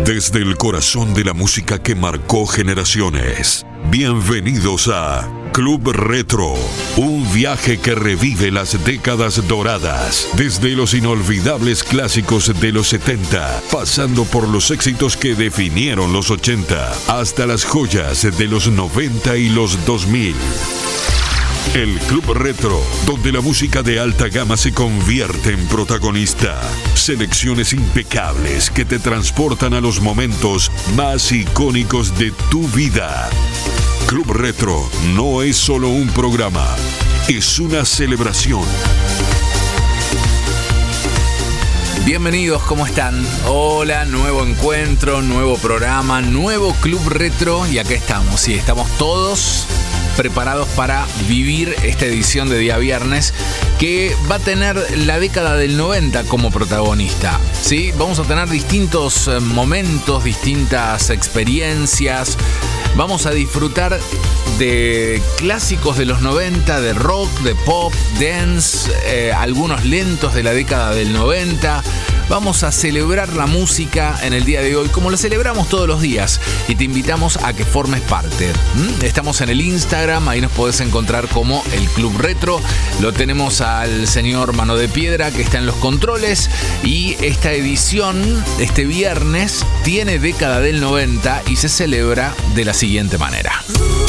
Desde el corazón de la música que marcó generaciones. Bienvenidos a Club Retro, un viaje que revive las décadas doradas, desde los inolvidables clásicos de los 70, pasando por los éxitos que definieron los 80, hasta las joyas de los 90 y los 2000. El Club Retro, donde la música de alta gama se convierte en protagonista. Selecciones impecables que te transportan a los momentos más icónicos de tu vida. Club Retro no es solo un programa, es una celebración. Bienvenidos, ¿cómo están? Hola, nuevo encuentro, nuevo programa, nuevo Club Retro y acá estamos. Y estamos todos preparados para vivir esta edición de día viernes que va a tener la década del 90 como protagonista, ¿sí? Vamos a tener distintos momentos, distintas experiencias. Vamos a disfrutar de clásicos de los 90, de rock, de pop, dance, algunos lentos de la década del 90. Vamos a celebrar la música en el día de hoy como lo celebramos todos los días y te invitamos a que formes parte. Estamos en el Instagram, ahí nos podés encontrar como el Club Retro. Lo tenemos al señor Mano de Piedra que está en los controles y esta edición, este viernes, tiene década del 90 y se celebra de la siguiente manera.